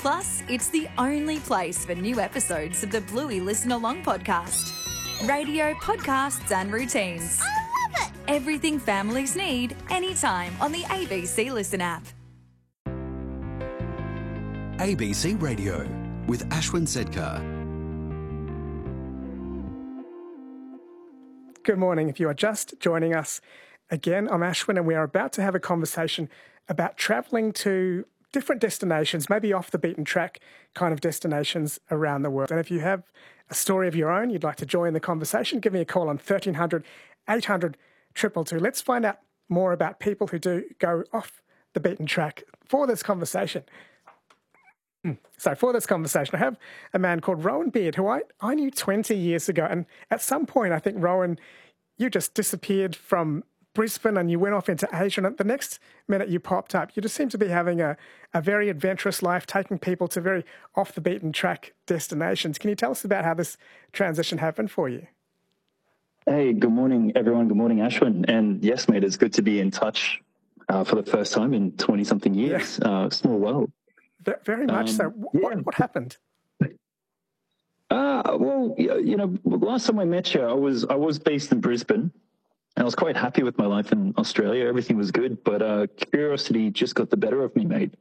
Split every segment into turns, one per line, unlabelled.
Plus, it's the only place for new episodes of the Bluey Listen Along podcast. Radio, podcasts and routines.
I love it!
Everything families need, anytime on the ABC Listen app.
ABC Radio with Ashwin Sedkar.
Good morning. If you are just joining us again, I'm Ashwin, and we are about to have a conversation about travelling to different destinations, maybe off the beaten track kind of destinations around the world. And if you have a story of your own, you'd like to join the conversation, give me a call on 1300 800 222. Let's find out more about people who do go off the beaten track for this conversation. So for this conversation, I have a man called Rowan Beard, who I knew 20 years ago. And at some point, I think, Rowan, you just disappeared from Brisbane and you went off into Asia. And at the next minute you popped up, you just seem to be having a very adventurous life, taking people to very off-the-beaten-track destinations. Can you tell us about how this transition happened for you?
Hey, good morning, everyone. Good morning, Ashwin. And yes, mate, it's good to be in touch for the first time in 20-something years. Yeah. Small world.
Very much so. What happened?
Well, last time I met you, I was based in Brisbane, and I was quite happy with my life in Australia. Everything was good, but curiosity just got the better of me, mate.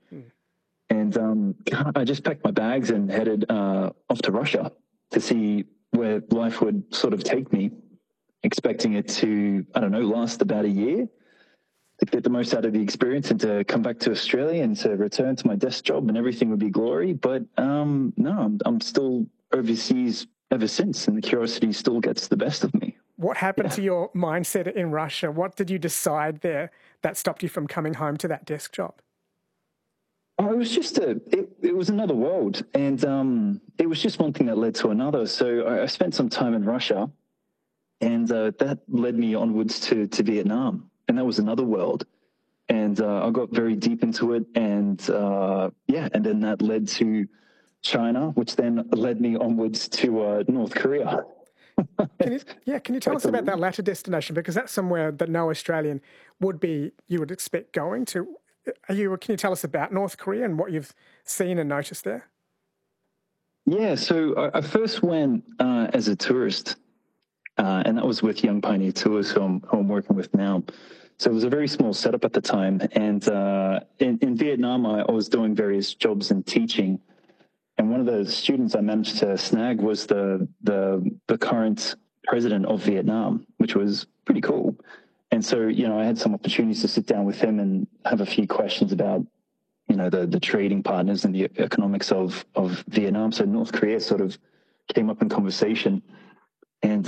And I just packed my bags and headed off to Russia to see where life would sort of take me, expecting it to, last about a year, to get the most out of the experience and to come back to Australia and to return to my desk job and everything would be glory. But no, I'm still overseas ever since, and the curiosity still gets the best of me.
What happened to your mindset in Russia? What did you decide there that stopped you from coming home to that desk job?
Oh, it was just it was another world, and it was just one thing that led to another. So I spent some time in Russia, and that led me onwards to Vietnam. And that was another world. And I got very deep into it. And and then that led to China, which then led me onwards to North Korea.
Can you tell us about that latter destination? Because that's somewhere that no Australian you would expect going to. Can you tell us about North Korea and what you've seen and noticed there?
Yeah, so I first went as a tourist. And that was with Young Pioneer Tours, who I'm working with now. So it was a very small setup at the time. And in Vietnam, I was doing various jobs in teaching. And one of the students I managed to snag was the current president of Vietnam, which was pretty cool. And so, I had some opportunities to sit down with him and have a few questions about, the trading partners and the economics of Vietnam. So North Korea sort of came up in conversation. And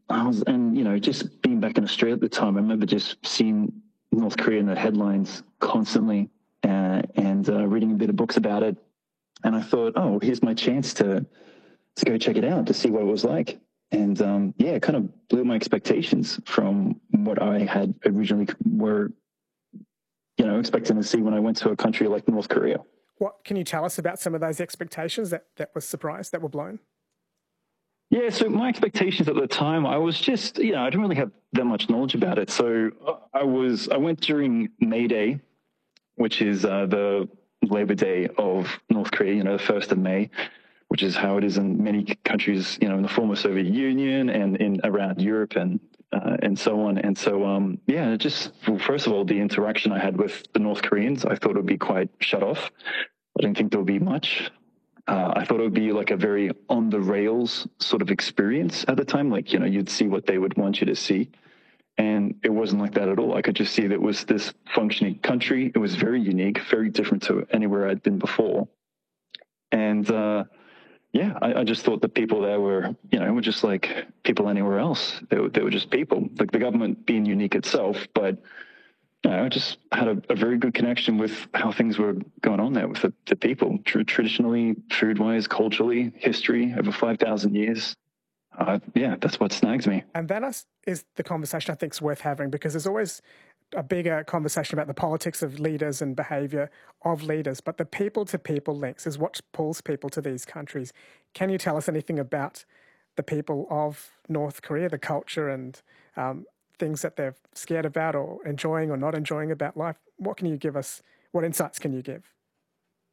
just being back in Australia at the time, I remember just seeing North Korea in the headlines constantly and reading a bit of books about it. And I thought, oh, here's my chance to go check it out, to see what it was like. And it kind of blew my expectations from what I had originally were, expecting to see when I went to a country like North Korea.
What can you tell us about some of those expectations that were blown?
Yeah, so my expectations at the time, I was just, I didn't really have that much knowledge about it. So I went during May Day, which is the Labor Day of North Korea, the 1st of May, which is how it is in many countries, in the former Soviet Union and in around Europe and so on. And so, first of all, the interaction I had with the North Koreans, I thought it would be quite shut off. I didn't think there would be much. I thought it would be like a very on the rails sort of experience at the time. Like, you'd see what they would want you to see. And it wasn't like that at all. I could just see that it was this functioning country. It was very unique, very different to anywhere I'd been before. And, I just thought the people there were just like people anywhere else. They were just people, like the government being unique itself, but I just had a very good connection with how things were going on there with the people, traditionally, food-wise, culturally, history, over 5,000 years. That's what snags me.
And that is the conversation I think is worth having, because there's always a bigger conversation about the politics of leaders and behaviour of leaders, but the people-to-people links is what pulls people to these countries. Can you tell us anything about the people of North Korea, the culture and things that they're scared about or enjoying or not enjoying about life? What can you give us? What insights can you give?